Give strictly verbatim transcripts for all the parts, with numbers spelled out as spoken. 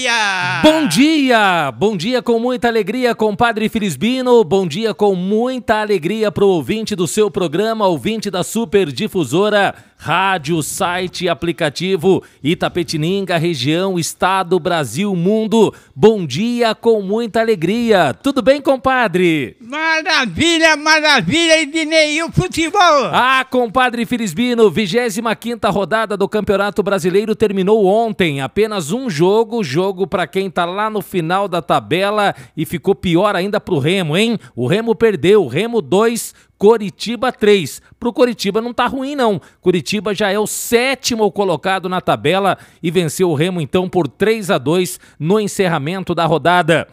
dia! Bom dia! Bom dia com muita alegria, compadre Filisbino. Bom dia com muita alegria pro ouvinte do seu programa, ouvinte da Super Difusora, rádio, site, aplicativo, Itapetininga, região, estado, Brasil, mundo. Bom dia com muita alegria. Tudo bem, compadre? Maravilha, maravilha, Ednei, e o futebol? Ah, compadre Filisbino, vigésima quinta rodada do Campeonato Brasileiro terminou ontem. Apenas um jogo, jogo para quem tá lá no final da tabela e ficou pior ainda pro Remo, hein? O Remo perdeu, Remo dois, Coritiba três. Pro Coritiba não tá ruim não. Coritiba já é o sétimo colocado na tabela e venceu o Remo então por três a dois no encerramento da rodada.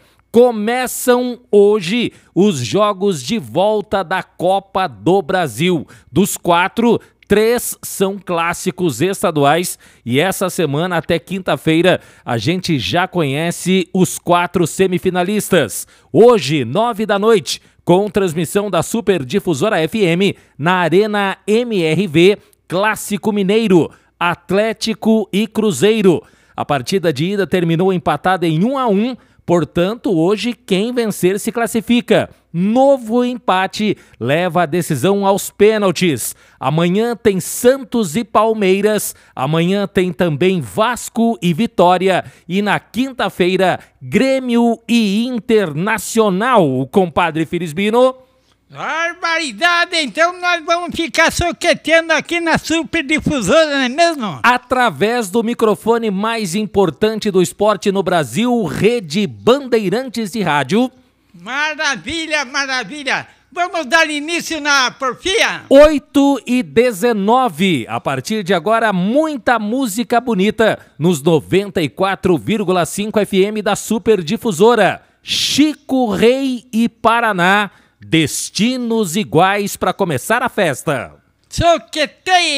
Começam hoje os jogos de volta da Copa do Brasil. Dos quatro, três são clássicos estaduais e essa semana até quinta-feira a gente já conhece os quatro semifinalistas. Hoje, nove da noite, com transmissão da Super Difusora F M na Arena M R V, Clássico Mineiro, Atlético e Cruzeiro. A partida de ida terminou empatada em um a um. Portanto, hoje quem vencer se classifica. Novo empate leva a decisão aos pênaltis. Amanhã tem Santos e Palmeiras. Amanhã tem também Vasco e Vitória. E na quinta-feira, Grêmio e Internacional. O compadre Filisbino. Barbaridade, então nós vamos ficar soqueteando aqui na Super Difusora, não é mesmo? Através do microfone mais importante do esporte no Brasil, Rede Bandeirantes de Rádio. Maravilha, maravilha. Vamos dar início na porfia? oito e dezenove. A partir de agora, muita música bonita nos noventa e quatro vírgula cinco F M da Super Difusora. Chico Rei e Paraná. Destinos iguais para começar a festa. Soqueteie!